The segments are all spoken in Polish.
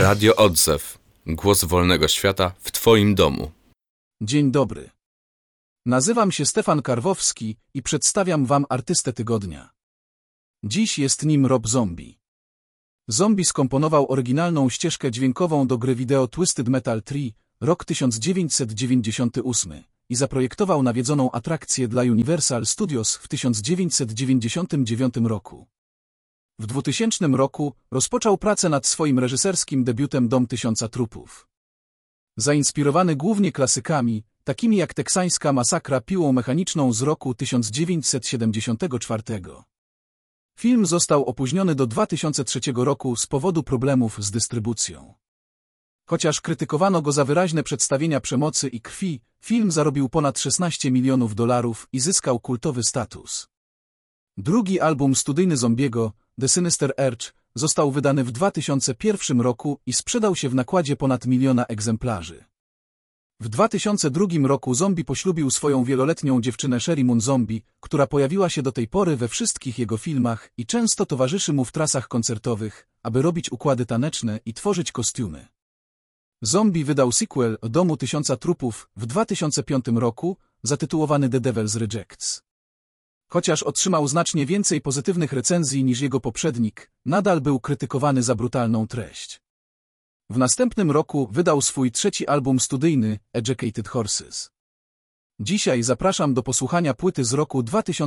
Radio Odzew. Głos wolnego świata w Twoim domu. Dzień dobry. Nazywam się Stefan Karwowski i przedstawiam Wam artystę tygodnia. Dziś jest nim Rob Zombie. Zombie skomponował oryginalną ścieżkę dźwiękową do gry wideo Twisted Metal 3, rok 1998 i zaprojektował nawiedzoną atrakcję dla Universal Studios w 1999 roku. W 2000 roku rozpoczął pracę nad swoim reżyserskim debiutem Dom Tysiąca Trupów. Zainspirowany głównie klasykami, takimi jak teksańska masakra piłą mechaniczną z roku 1974. Film został opóźniony do 2003 roku z powodu problemów z dystrybucją. Chociaż krytykowano go za wyraźne przedstawienia przemocy i krwi, film zarobił ponad $16 milionów i zyskał kultowy status. Drugi album studyjny Zombiego, The Sinister Urge, został wydany w 2001 roku i sprzedał się w nakładzie ponad 1 miliona egzemplarzy. W 2002 roku Zombie poślubił swoją wieloletnią dziewczynę Sheri Moon Zombie, która pojawiła się do tej pory we wszystkich jego filmach i często towarzyszy mu w trasach koncertowych, aby robić układy taneczne i tworzyć kostiumy. Zombie wydał sequel Domu Tysiąca Trupów w 2005 roku, zatytułowany The Devil's Rejects. Chociaż otrzymał znacznie więcej pozytywnych recenzji niż jego poprzednik, nadal był krytykowany za brutalną treść. W następnym roku wydał swój trzeci album studyjny, Educated Horses. Dzisiaj zapraszam do posłuchania płyty z roku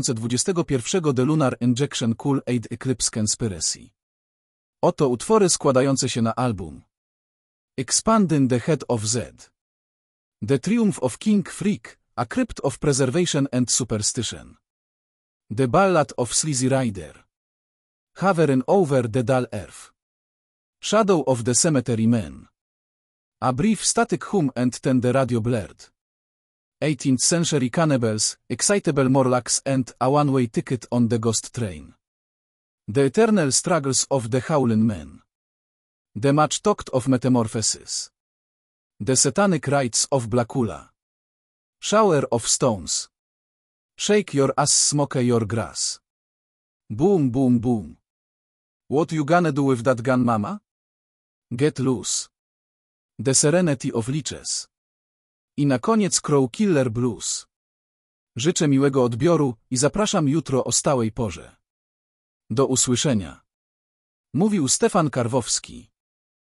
2021 The Lunar Injection Cool Aid Eclipse Conspiracy. Oto utwory składające się na album: Expanding the Head of Z, The Triumph of King Freak, A Crypt of Preservation and Superstition, The Ballad of Sleazy Rider, Hovering over the Dull Earth, Shadow of the Cemetery Man, A Brief Static Hum and Then the Radio Blurred, 18th Century Cannibals, Excitable Morlocks and A One-Way Ticket on the Ghost Train, The Eternal Struggles of the Howling Man, The Much Talked of Metamorphosis, The Satanic Rites of Blackula, Shower of Stones, Shake Your Ass Smoke Your Grass, Boom Boom Boom, What You Gonna Do With That Gun Mama? Get Loose, The Serenity of Leeches i na koniec Crow Killer Blues. Życzę miłego odbioru i zapraszam jutro o stałej porze. Do usłyszenia. Mówił Stefan Karwowski.